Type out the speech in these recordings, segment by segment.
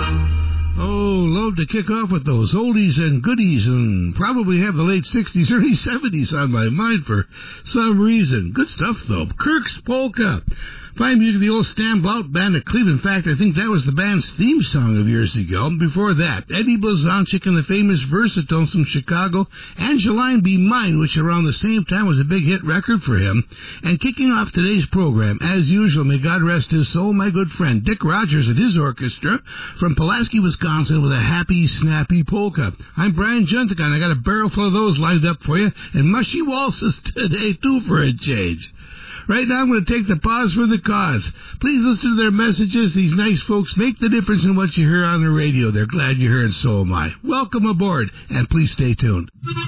Oh, love to kick off with those oldies and goodies and probably have the late 60s, early 70s on my mind for some reason. Good stuff, though. Kirk's Polka. Fine music of the old Stan Blount Band of Cleveland. In fact, I think that was the band's theme song of years ago. Before that, Eddie Blazonczyk and the famous Versatones from Chicago, Angeline Be Mine, which around the same time was a big hit record for him. And kicking off today's program, as usual, may God rest his soul, my good friend Dick Rogers and his orchestra from Pulaski, Wisconsin, with a happy, snappy polka. I'm Brian Juntica, and I got a barrel full of those lined up for you, and mushy waltzes today, too, for a change. Right now, I'm going to take the pause for the cause. Please listen to their messages. These nice folks make the difference in what you hear on the radio. They're glad you're here, and so am I. Welcome aboard, and please stay tuned.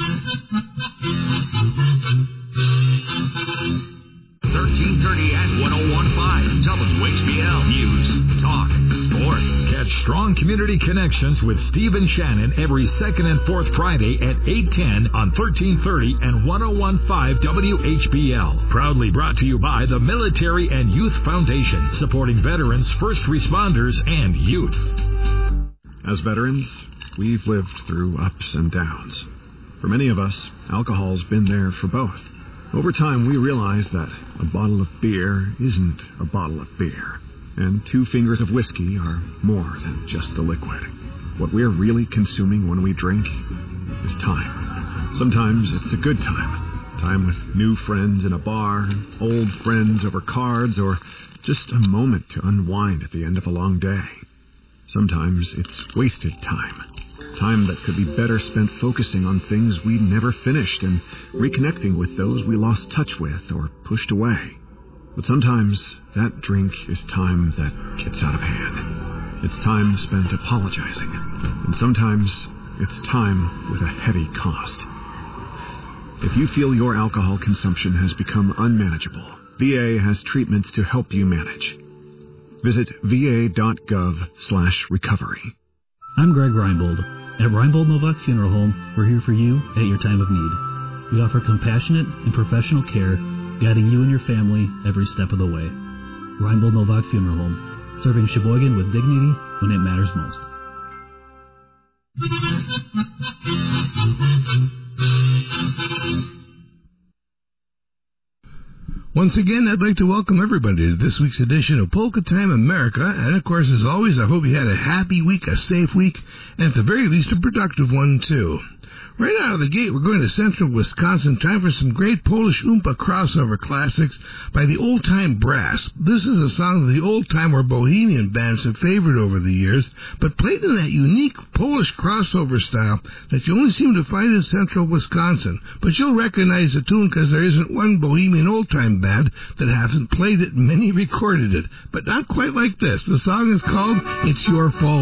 1330 and 101.5 WHBL News, Talk, Sports. Catch Strong Community Connections with Stephen Shannon every second and fourth Friday at 8:10 on 1330 and 101.5 WHBL. Proudly brought to you by the Military and Youth Foundation, supporting veterans, first responders, and youth. As veterans, we've lived through ups and downs. For many of us, alcohol's been there for both. Over time, we realized that a bottle of beer isn't a bottle of beer, and 2 fingers of whiskey are more than just a liquid. What we're really consuming when we drink is time. Sometimes it's a good time. Time with new friends in a bar, old friends over cards, or just a moment to unwind at the end of a long day. Sometimes it's wasted time. Time that could be better spent focusing on things we never finished and reconnecting with those we lost touch with or pushed away. But sometimes that drink is time that gets out of hand. It's time spent apologizing. And sometimes it's time with a heavy cost. If you feel your alcohol consumption has become unmanageable, VA has treatments to help you manage. Visit va.gov/recovery. I'm Greg Reinbold. At Reinbold Novak Funeral Home, we're here for you at your time of need. We offer compassionate and professional care, guiding you and your family every step of the way. Reinbold Novak Funeral Home, serving Sheboygan with dignity when it matters most. Once again, I'd like to welcome everybody to this week's edition of Polka Time America. And, of course, as always, I hope you had a happy week, a safe week, and at the very least a productive one, too. Right out of the gate, we're going to central Wisconsin. Time for some great Polish Oompa crossover classics by the Old Time Brass. This is a song that the old-time or bohemian bands have favored over the years, but played in that unique Polish crossover style that you only seem to find in central Wisconsin. But you'll recognize the tune because there isn't one bohemian old-time band that hasn't played it. Many recorded it, but not quite like this. The song is called It's Your Fault.